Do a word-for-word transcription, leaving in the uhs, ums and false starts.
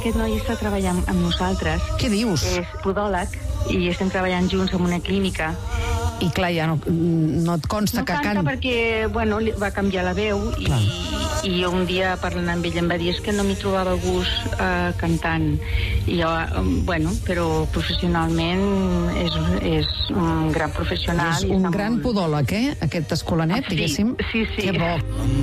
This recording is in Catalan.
aquest noi està treballant amb nosaltres. Què dius? És podòleg i estem treballant junts en una clínica. I clar, ja no, no et consta no que canta can... perquè, bueno, va canviar la veu i, i un dia parlant amb ell em va dir és que no m'hi trobava gust uh, cantant. I jo, um, bueno, però professionalment és, és un gran professional. És un gran podòleg, eh? Aquest escolanet, sí, diguéssim. Sí, sí. Que bo.